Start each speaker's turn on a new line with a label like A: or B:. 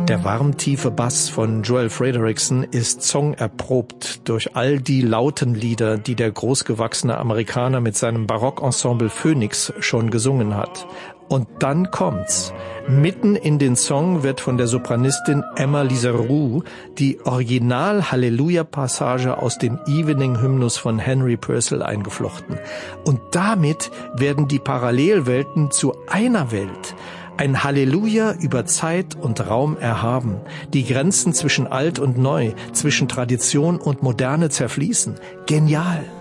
A: Der warm tiefe Bass von Joel Frederickson ist songerprobt durch all die lauten Lieder, die der großgewachsene Amerikaner mit seinem Barockensemble Phoenix schon gesungen hat. Und dann kommt's. Mitten in den Song wird von der Sopranistin Emma Liseroux die Original-Halleluja-Passage aus dem Evening-Hymnus von Henry Purcell eingeflochten. Und damit werden die Parallelwelten zu einer Welt. Ein Halleluja über Zeit und Raum erhaben. Die Grenzen zwischen alt und neu, zwischen Tradition und Moderne zerfließen. Genial!